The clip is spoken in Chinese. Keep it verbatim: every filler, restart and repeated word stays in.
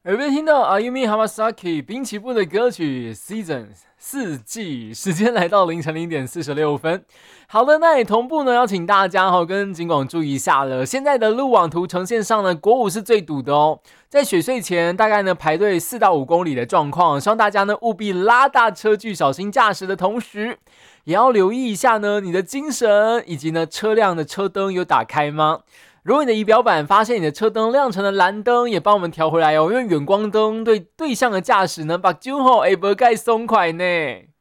耳边听到 Ayumi Hamasaki 滨崎步的歌曲 Seasons 四季，时间来到凌晨零点四十六分。好的，那也同步呢，要请大家哈、哦、跟警广注意一下了。现在的路网图呈现上呢，国五是最堵的哦，在雪隧前大概呢排队四到五公里的状况，希望大家呢务必拉大车距，小心驾驶的同时，也要留意一下呢你的精神以及呢车辆的车灯有打开吗？如果你的仪表板发现你的车灯亮成了蓝灯，也帮我们调回来哦，因为远光灯对对向的驾驶呢，把酒后也不该松快呢。